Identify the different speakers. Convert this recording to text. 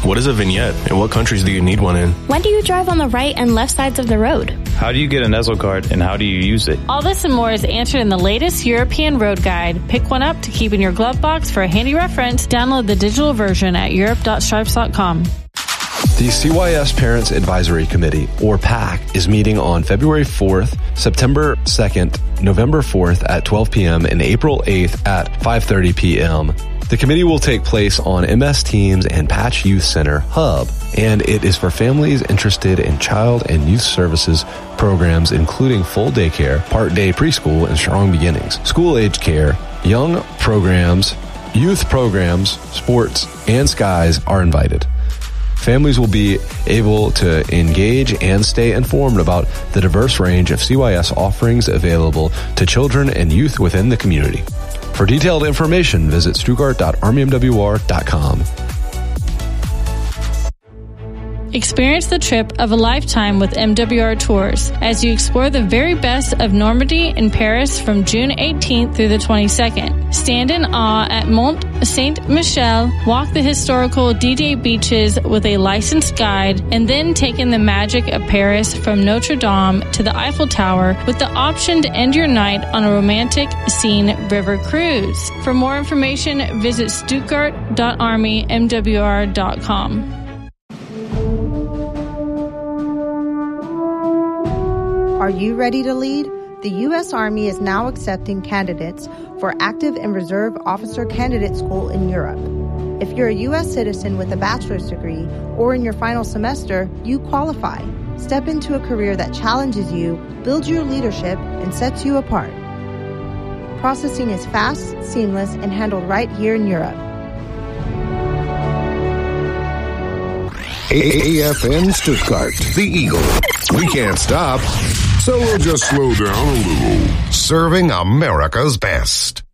Speaker 1: What is a vignette, and what countries do you need one in?
Speaker 2: When do you drive on the right and left sides of the road?
Speaker 3: How do you get an ESO card, and how do you use it?
Speaker 4: All this and more is answered in the latest European Road Guide. Pick one up to keep in your glove box for a handy reference. Download the digital version at europe.stripes.com.
Speaker 5: The CYS Parents Advisory Committee, or PAC, is meeting on February 4th, September 2nd, November 4th at 12 p.m. and April 8th at 5:30 p.m. The committee will take place on MS Teams and Patch Youth Center Hub, and it is for families interested in child and youth services programs, including full daycare, part-day preschool, and strong beginnings, school-age care, young programs, youth programs, sports, and skies are invited. Families will be able to engage and stay informed about the diverse range of CYS offerings available to children and youth within the community. For detailed information, visit stuttgart.armymwr.com.
Speaker 4: Experience the trip of a lifetime with MWR Tours as you explore the very best of Normandy and Paris from June 18th through the 22nd. Stand in awe at Mont Saint-Michel, walk the historical Didier beaches with a licensed guide, and then take in the magic of Paris from Notre Dame to the Eiffel Tower with the option to end your night on a romantic Seine River cruise. For more information, visit stuttgart.armymwr.com.
Speaker 6: Are you ready to lead? The U.S. Army is now accepting candidates for active and reserve officer candidate school in Europe. If you're a U.S. citizen with a bachelor's degree or in your final semester, you qualify. Step into a career that challenges you, builds your leadership, and sets you apart. Processing is fast, seamless, and handled right here in Europe.
Speaker 7: AFN Stuttgart, the Eagle. We can't stop, so we'll just slow down a little. Serving America's best.